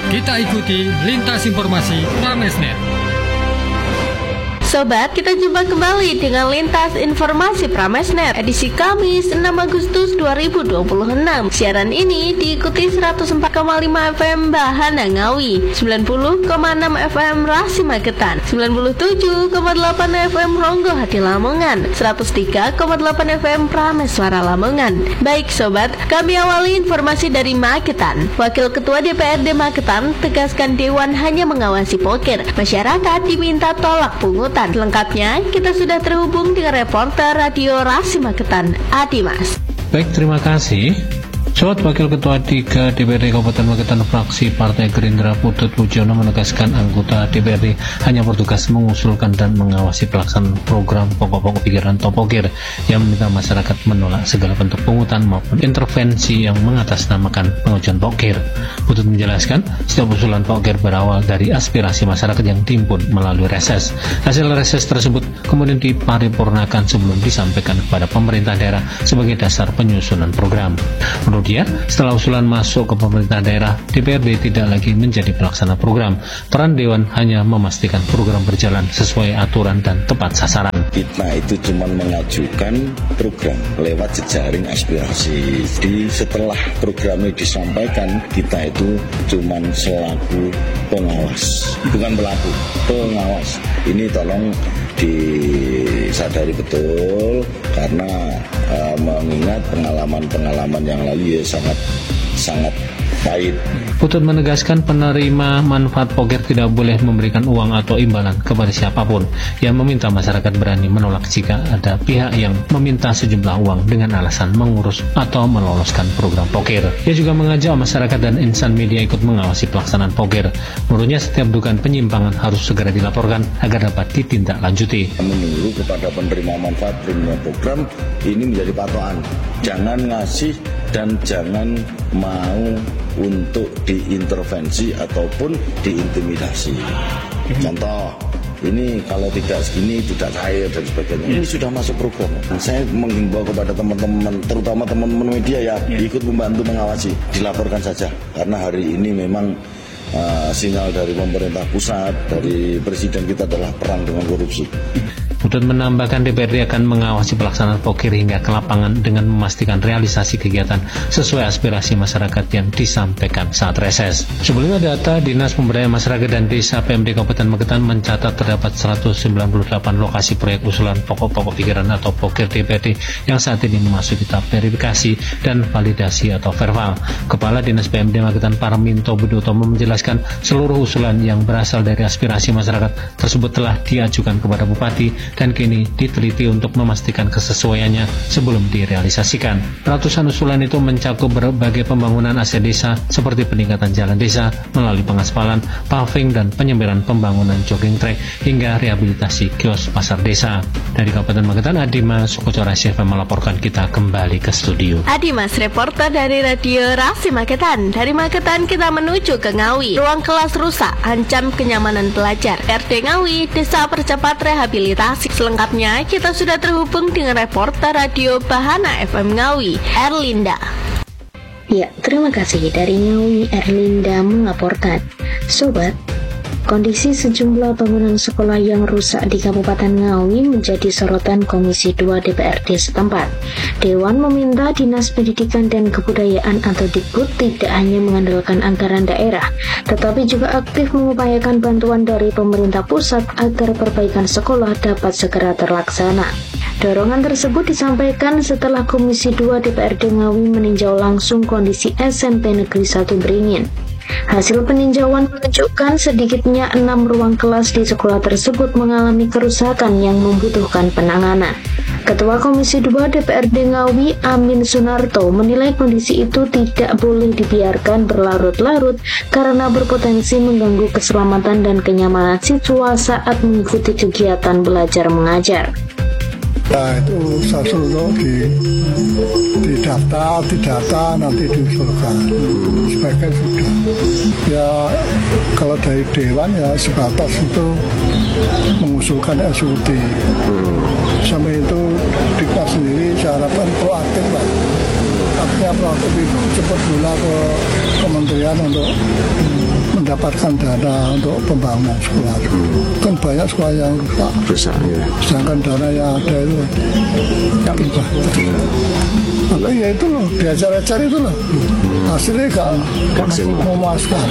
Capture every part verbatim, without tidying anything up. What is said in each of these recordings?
Kita ikuti lintas informasi Pramesnet. Sobat, kita jumpa kembali dengan Lintas Informasi Pramesnet edisi Kamis enam Agustus dua ribu dua puluh enam. Siaran ini diikuti seratus empat koma lima F M Bahana Ngawi, sembilan puluh koma enam F M Rasi Magetan, sembilan puluh tujuh koma delapan F M Ronggo Hati Lamongan, seratus tiga koma delapan F M Prameswara Lamongan. Baik sobat, kami awali informasi dari Magetan. Wakil Ketua D P R D Magetan tegaskan Dewan hanya mengawasi poker. Masyarakat diminta tolak pungutan. Lengkapnya kita sudah terhubung dengan reporter Radio Rasi Magetan, Adimas. Baik, terima kasih. Sobat, Wakil Ketua tiga D P R D Kabupaten Magetan fraksi Partai Gerindra Putut Pujono menegaskan anggota D P R D hanya bertugas mengusulkan dan mengawasi pelaksanaan program pokok-pokok pikiran atau pokir yang meminta masyarakat menolak segala bentuk pungutan maupun intervensi yang mengatasnamakan pengajuan pokir. Putut menjelaskan setiap usulan pokir berawal dari aspirasi masyarakat yang timbun melalui reses. Hasil reses tersebut kemudian diparipurnakan sebelum disampaikan kepada pemerintah daerah sebagai dasar penyusunan program. Menurut dia, setelah usulan masuk ke pemerintah daerah, D P R D tidak lagi menjadi pelaksana program. Peran Dewan hanya memastikan program berjalan sesuai aturan dan tepat sasaran. Kita itu cuma mengajukan program lewat jejaring aspirasi. Jadi setelah programnya disampaikan, kita itu cuma selaku pengawas, bukan pelaku, pengawas. Ini tolong disadari betul karena uh, mengingat pengalaman-pengalaman yang lalu ya sangat sangat pahit. Putut menegaskan penerima manfaat poker tidak boleh memberikan uang atau imbalan kepada siapapun yang meminta masyarakat berani menolak jika ada pihak yang meminta sejumlah uang dengan alasan mengurus atau meloloskan program poker. Ia juga mengajak masyarakat dan insan media ikut mengawasi pelaksanaan poker. Menurutnya setiap dugaan penyimpangan harus segera dilaporkan agar dapat ditindaklanjuti. Menunggu kepada penerima manfaat penerima program ini menjadi patokan. Jangan ngasih dan jangan mau untuk diintervensi ataupun diintimidasi. Contoh, ini kalau tidak segini tidak cair dan sebagainya. Ini sudah masuk program. Saya menghimbau kepada teman-teman, terutama teman-teman media ya, ikut membantu mengawasi. Dilaporkan saja, karena hari ini memang uh, sinyal dari pemerintah pusat, dari presiden kita adalah perang dengan korupsi. Putut menambahkan D P R D akan mengawasi pelaksanaan poker hingga ke lapangan dengan memastikan realisasi kegiatan sesuai aspirasi masyarakat yang disampaikan saat reses. Sebelumnya data Dinas Pemberdayaan Masyarakat dan Desa P M D Kabupaten Magetan mencatat terdapat seratus sembilan puluh delapan lokasi proyek usulan pokok-pokok pikiran atau poker D P R D yang saat ini memasuki tahap verifikasi dan validasi atau verval. Kepala Dinas P M D Magetan Parminto Budotomo menjelaskan seluruh usulan yang berasal dari aspirasi masyarakat tersebut telah diajukan kepada Bupati dan kini diteliti untuk memastikan kesesuaiannya sebelum direalisasikan. Ratusan usulan itu mencakup berbagai pembangunan aset desa seperti peningkatan jalan desa melalui pengaspalan, paving dan penyemberan pembangunan jogging track hingga rehabilitasi kios pasar desa. Dari Kabupaten Magetan, Adimas Sukoco Rasi F M melaporkan. Kita kembali ke studio. Adimas, reporter dari Radio Rasi Magetan. Dari Magetan kita menuju ke Ngawi. Ruang kelas rusak, ancam kenyamanan pelajar. R D Ngawi, desa percepat rehabilitasi. Selengkapnya kita sudah terhubung dengan reporter Radio Bahana F M Ngawi, Erlinda. Ya, terima kasih. Dari Ngawi, Erlinda melaporkan. Sobat, kondisi sejumlah bangunan sekolah yang rusak di Kabupaten Ngawi menjadi sorotan Komisi dua D P R D setempat. Dewan meminta Dinas Pendidikan dan Kebudayaan atau Dikbud tidak hanya mengandalkan anggaran daerah, tetapi juga aktif mengupayakan bantuan dari pemerintah pusat agar perbaikan sekolah dapat segera terlaksana. Dorongan tersebut disampaikan setelah Komisi dua D P R D Ngawi meninjau langsung kondisi S M P Negeri satu Beringin. Hasil peninjauan menunjukkan sedikitnya enam ruang kelas di sekolah tersebut mengalami kerusakan yang membutuhkan penanganan. Ketua Komisi dua D P R D Ngawi, Amin Sunarto, menilai kondisi itu tidak boleh dibiarkan berlarut-larut karena berpotensi mengganggu keselamatan dan kenyamanan siswa saat mengikuti kegiatan belajar mengajar. Nah, itu satu di didata, didata nanti diusulkan. Sebagian sudah. Ya kalau dari Dewan ya sebatas itu mengusulkan S U T. Sampai itu Diklat sendiri saya harapkan proaktif lah. Artinya proaktif itu cepat bola ke kementerian untuk mendapatkan dana untuk pembangunan sekolah. Kan banyak sekolah yang rusak. Rusak ya. Sedangkan dana yang ada itu yang ibadah. Makanya ya itu loh, diajar-ajar itu loh. Hasilnya gak memuaskan.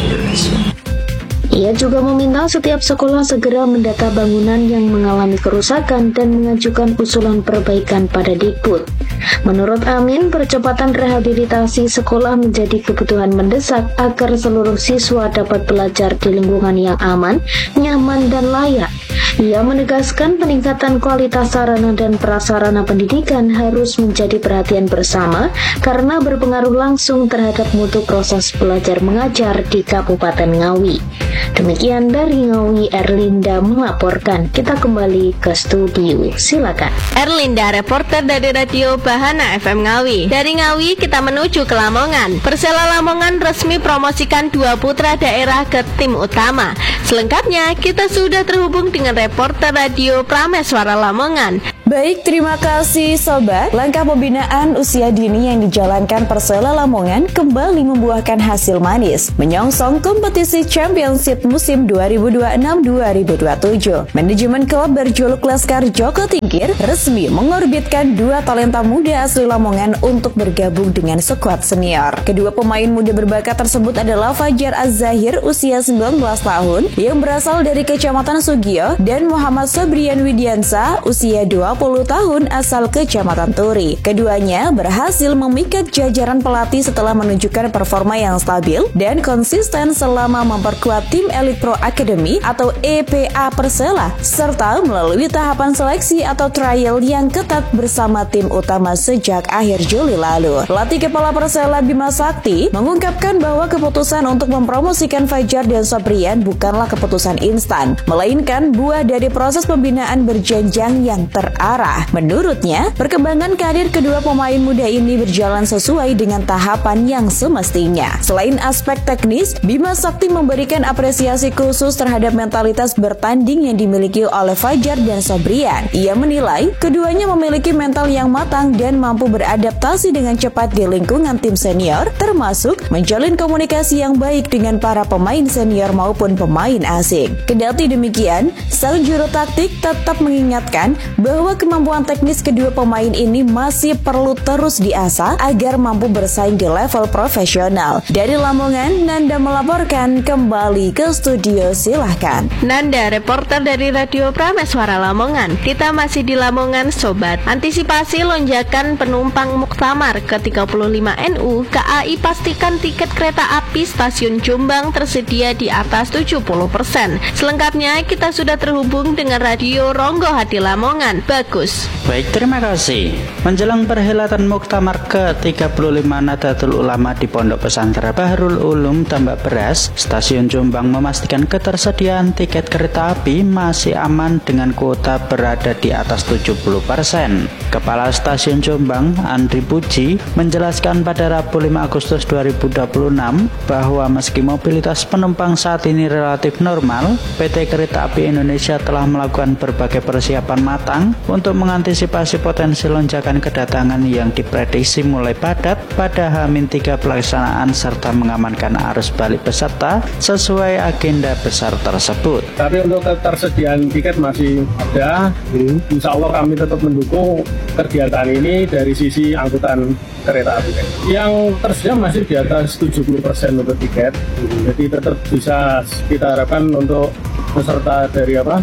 Ia juga meminta setiap sekolah segera mendata bangunan yang mengalami kerusakan dan mengajukan usulan perbaikan pada Dikbud. Menurut Amin, percepatan rehabilitasi sekolah menjadi kebutuhan mendesak agar seluruh siswa dapat belajar di lingkungan yang aman, nyaman, dan layak. Ia menegaskan peningkatan kualitas sarana dan prasarana pendidikan harus menjadi perhatian bersama karena berpengaruh langsung terhadap mutu proses belajar mengajar di Kabupaten Ngawi. Demikian dari Ngawi, Erlinda melaporkan. Kita kembali ke studio. Silakan. Erlinda, reporter dari Radio Bahana F M Ngawi. Dari Ngawi kita menuju ke Lamongan. Persela Lamongan resmi promosikan dua putra daerah ke tim utama. Selengkapnya kita sudah terhubung dengan reporter Radio Prameswara Lamongan. Baik, terima kasih Sobat. Langkah pembinaan usia dini yang dijalankan Persela Lamongan kembali membuahkan hasil manis, menyongsong kompetisi Championship musim dua ribu dua puluh enam dua ribu dua puluh tujuh. Manajemen klub berjuluk Laskar Joko Tingkir resmi mengorbitkan dua talenta muda asli Lamongan untuk bergabung dengan skuad senior. Kedua pemain muda berbakat tersebut adalah Fajar Az-Zahir usia sembilan belas tahun yang berasal dari Kecamatan Sugio dan Muhammad Sobrian Widiansa usia dua puluh tahun asal Kecamatan Turi. Keduanya berhasil memikat jajaran pelatih setelah menunjukkan performa yang stabil dan konsisten selama memperkuat tim Elite Pro Academy atau E P A Persela serta melalui tahapan seleksi atau trial yang ketat bersama tim utama sejak akhir Juli lalu. Pelatih Kepala Persela Bima Sakti mengungkapkan bahwa keputusan untuk mempromosikan Fajar dan Sobrian bukanlah keputusan instan, melainkan buah dari proses pembinaan berjenjang yang terarah. Menurutnya, perkembangan karir kedua pemain muda ini berjalan sesuai dengan tahapan yang semestinya. Selain aspek teknis, Bima Sakti memberikan apresiasi khusus terhadap mentalitas bertanding yang dimiliki oleh Fajar dan Sobrian. Ia menilai keduanya memiliki mental yang matang dan mampu beradaptasi dengan cepat di lingkungan tim senior, termasuk menjalin komunikasi yang baik dengan para pemain senior maupun pemain asing. Kendati demikian, sang juru taktik tetap mengingatkan bahwa kemampuan teknis kedua pemain ini masih perlu terus diasah agar mampu bersaing di level profesional. Dari Lamongan, Nanda melaporkan. Kembali ke studio, silahkan. Nanda, reporter dari Radio Prameswara Lamongan. Kita masih di Lamongan, Sobat. Antisipasi lonjakan penumpang muktamar ke tiga puluh lima N U, K A I pastikan tiket kereta api stasiun Jombang tersedia di atas tujuh puluh persen. Selengkapnya kita sudah terhubung dengan Radio Ronggo Hadi Lamongan. Bagus. Baik, terima kasih. Menjelang perhelatan Muktamar ke tiga puluh lima Nahdlatul Ulama di Pondok Pesantren Bahrul Ulum Tambak Beras, Stasiun Jombang memastikan ketersediaan tiket kereta api masih aman dengan kuota berada di atas tujuh puluh persen. Kepala Stasiun Jombang, Andri Puji, menjelaskan pada Rabu lima Agustus dua ribu dua puluh enam bahwa meski mobilitas penumpang saat ini relatif normal, P T Kereta Api Indonesia telah melakukan berbagai persiapan matang untuk mengantisipasi potensi lonjakan kedatangan yang diprediksi mulai padat pada H minus tiga pelaksanaan serta mengamankan arus balik peserta sesuai agenda besar tersebut. Tapi untuk ketersediaan tiket masih ada. Insya Allah kami tetap mendukung kegiatan ini dari sisi angkutan kereta api. Yang tersedia masih di atas tujuh puluh persen untuk tiket. Jadi tetap bisa kita harapkan untuk peserta dari apa?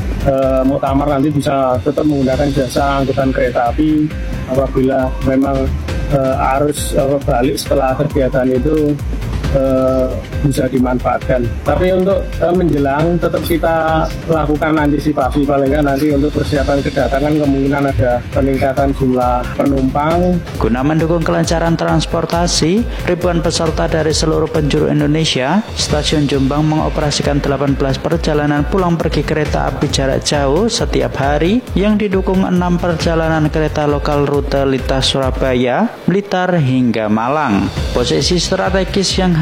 Uh, Muktamar nanti bisa tetap menggunakan jasa angkutan kereta api apabila memang uh, arus uh, balik setelah kegiatan itu uh, bisa dimanfaatkan. Tapi untuk uh, menjelang tetap kita lakukan antisipasi, paling nggak nanti untuk persiapan kedatangan kemungkinan ada peningkatan jumlah penumpang. Guna mendukung kelancaran transportasi ribuan peserta dari seluruh penjuru Indonesia, Stasiun Jombang mengoperasikan delapan belas perjalanan pulang pergi kereta api jarak jauh setiap hari yang didukung enam perjalanan kereta lokal rute lintas Surabaya, Blitar hingga Malang. Posisi strategis yang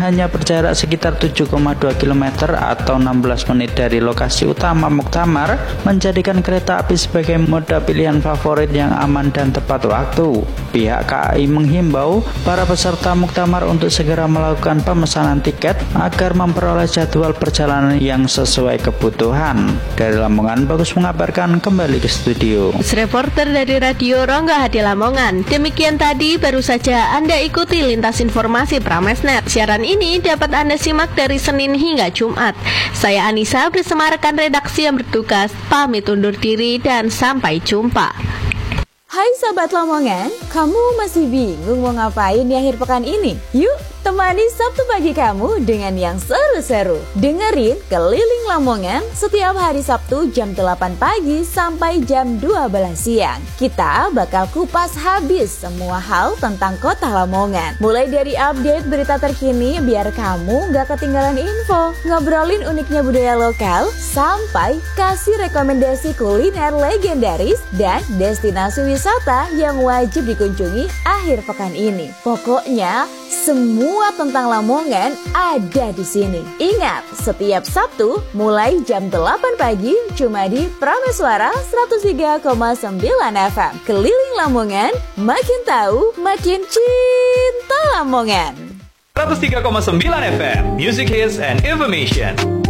hanya berjarak sekitar tujuh koma dua kilometer atau enam belas menit dari lokasi utama muktamar menjadikan kereta api sebagai moda pilihan favorit yang aman dan tepat waktu. Pihak K A I menghimbau para peserta muktamar untuk segera melakukan pemesanan tiket agar memperoleh jadwal perjalanan yang sesuai kebutuhan. Dari Lamongan, Bagus mengabarkan, kembali ke studio. Reporter dari Radio Rongga Hadi Lamongan. Demikian tadi baru saja Anda ikuti lintas informasi Pramesnet. Siaran ini dapat Anda simak dari Senin hingga Jumat. Saya Anissa bersama rekan redaksi yang bertugas pamit undur diri dan sampai jumpa. Hai Sobat Lamongan, kamu masih bingung mau ngapain di akhir pekan ini? Yuk, temani Sabtu pagi kamu dengan yang seru-seru. Dengerin Keliling Lamongan setiap hari Sabtu jam delapan pagi sampai jam dua belas siang. Kita bakal kupas habis semua hal tentang kota Lamongan. Mulai dari update berita terkini biar kamu gak ketinggalan info, ngobrolin uniknya budaya lokal, sampai kasih rekomendasi kuliner legendaris dan destinasi wisata yang wajib dikunjungi akhir pekan ini. Pokoknya semua tentang Lamongan ada di sini. Ingat, setiap Sabtu mulai jam delapan pagi cuma di Prameswara seratus tiga koma sembilan F M. Keliling Lamongan, makin tahu, makin cinta Lamongan. seratus tiga koma sembilan F M, Music Hits and Information.